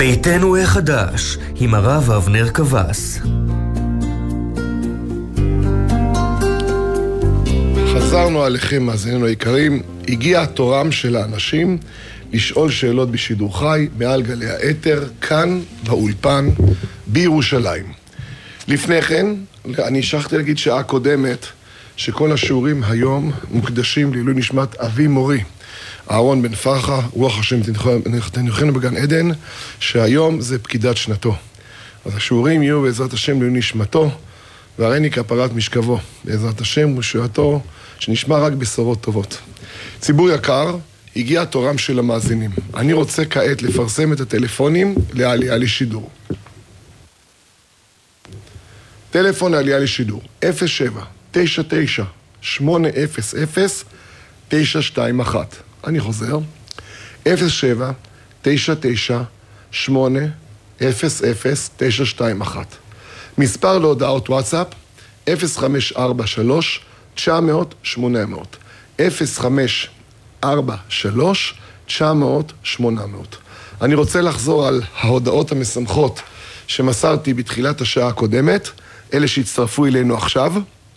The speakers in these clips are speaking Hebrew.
ביתנו החדש, עם הרב אבנר קבס. חזרנו עליכם, מאזינינו היקרים. הגיע תורם של האנשים לשאול שאלות בשידור חי, מעל גלי האתר, כאן באולפן, בירושלים. לפני כן, אני שכחתי להגיד שעה קודמת, שכל השיעורים היום מוקדשים לעילוי נשמת אבי מורי, אהרון בן פרחה, רוח השם תניחנו בגן עדן, שהיום זה פקידת שנתו. אז השיעורים יהיו בעזרת השם לעילוי נשמתו, והריני כפרת משכבו, בעזרת השם ושועתו, שנשמע רק בשורות טובות. ציבור יקר, הגיע תורם של המאזינים. אני רוצה כעת לפרסם את הטלפונים לעלייה לשידור. טלפון לעלייה לשידור, 07-99-800-921. אני חוזר, 07-99-800-921. מספר להודעות וואטסאפ, 0543-900-800. 0543-900-800. אני רוצה לחזור על ההודעות המשמחות שמסרתי בתחילת השעה הקודמת, אלה שהצטרפו אלינו עכשיו.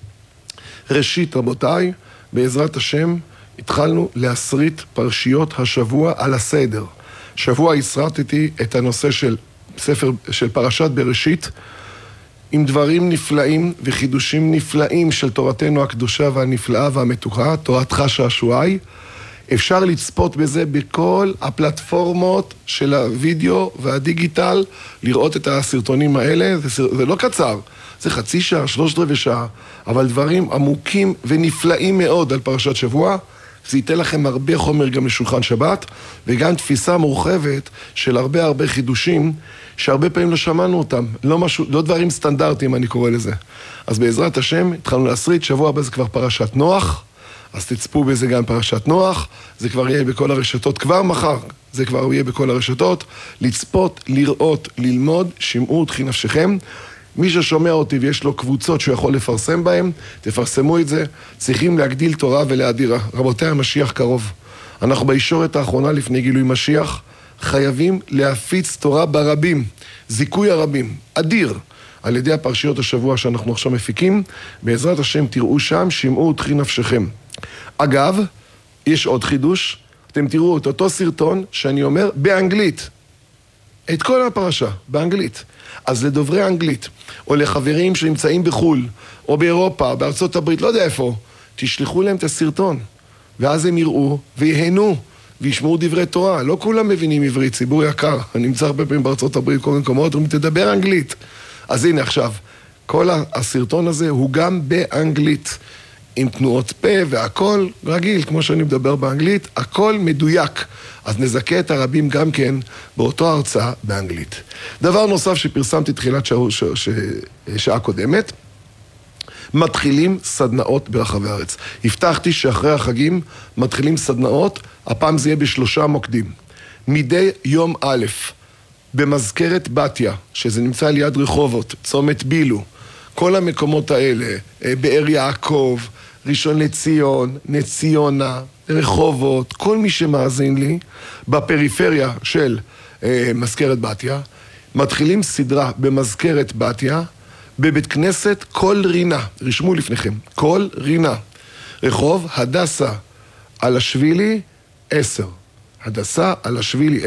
ראשית, רבותיי, בעזרת השם, התחלנו להסריט פרשיות השבוע על הסדר. שבוע הסרטתי את הנושא של פרשת בראשית, עם דברים נפלאים וחידושים נפלאים של תורתנו הקדושה והנפלאה והמתוקה, תורתך שעשועי. אפשר לצפות בזה בכל הפלטפורמות של הוידאו והדיגיטל, לראות את הסרטונים האלה. זה לא קצר, זה חצי שעה, 3/4 שעה, אבל דברים עמוקים ונפלאים מאוד על פרשת שבוע. זה ייתן לכם הרבה חומר גם לשולחן שבת, וגם תפיסה מורחבת של הרבה חידושים, שהרבה פעמים לא שמענו אותם, לא דברים סטנדרטיים אני קורא לזה. אז בעזרת השם התחלנו להסריט, שבוע הבא זה כבר פרשת נוח, אז תצפו בזה גם פרשת נוח, זה כבר יהיה בכל הרשתות, כבר מחר זה כבר יהיה בכל הרשתות, לצפות, לראות, ללמוד, שמעו תחי נפשכם. מי ששומע אותי ויש לו קבוצות שהוא יכול לפרסם בהם, תפרסמו את זה. צריכים להגדיל תורה ולהדירה. רבותיי, המשיח קרוב. אנחנו בישורת האחרונה לפני גילוי משיח, חייבים להפיץ תורה ברבים, זיכוי הרבים, אדיר, על ידי הפרשיות השבוע שאנחנו עכשיו מפיקים. בעזרת השם תראו שם, שמעו תחי נפשכם. אגב, יש עוד חידוש, אתם תראו את אותו סרטון שאני אומר באנגלית. את כל הפרשה, באנגלית. אז לדוברי אנגלית, או לחברים שנמצאים בחול, או באירופה, בארצות הברית, לא יודע איפה, תשלחו להם את הסרטון, ואז הם יראו ויהנו, וישמעו דברי תורה. לא כולם מבינים עברית, ציבור יקר. אני נמצא הרבה פעמים בארצות הברית, כל מקומות, הוא תדבר אנגלית. אז הנה עכשיו, כל הסרטון הזה הוא גם באנגלית, עם תנועות פה והכל רגיל, כמו שאני מדבר באנגלית, הכל מדויק. אז נזכה את הרבים גם כן באותו הרצאה באנגלית. דבר נוסף שפרסמתי תחילת שעה קודמת, מתחילים סדנאות ברחבי הארץ. הבטחתי שאחרי החגים מתחילים סדנאות, הפעם זה יהיה ב3 מוקדים. מדי יום א', במזכרת בתיה, שזה נמצא ליד רחובות, צומת בילו, כל המקומות האלה, באר יעקב, ראשון לציון, נס ציונה, רחובות, כל מי שמאזין לי, בפריפריה של מזכרת בתיה, מתחילים סדרה במזכרת בתיה, בבית כנסת כל רינה, רשמו לפניכם, כל רינה, רחוב הדסה על השבילי 10, הדסה על השבילי